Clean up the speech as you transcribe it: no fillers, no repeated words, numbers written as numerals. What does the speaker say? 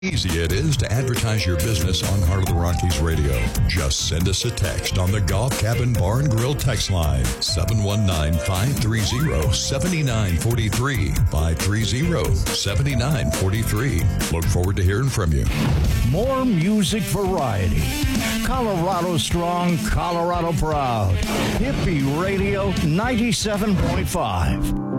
Easy it is to advertise your business on Heart of the Rockies Radio. Just send us a text on the Golf Cabin Bar and Grill text line, 719-530-7943, 530-7943. Look forward to hearing from you. More music variety. Colorado strong, Colorado proud. Hippie Radio 97.5.